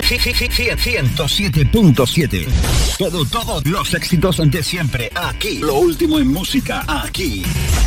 107.7. Todos los éxitos de siempre. Aquí. Lo último en música. Aquí.